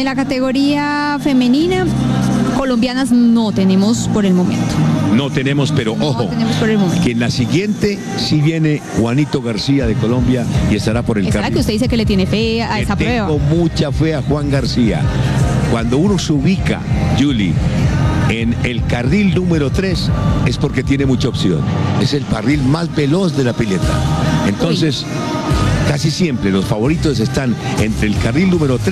En la categoría femenina, colombianas no tenemos por el momento. No tenemos, pero ojo, No tenemos por el momento. que en la siguiente sí viene Juanito García de Colombia y estará por el Esa es la carril. que usted dice que le tiene fe a esa prueba. Tengo mucha fe a Juan García. Cuando uno se ubica, Julie, en el carril número 3 es porque tiene mucha opción. Es el carril más veloz de la pileta. Entonces, casi siempre los favoritos están entre el carril número 3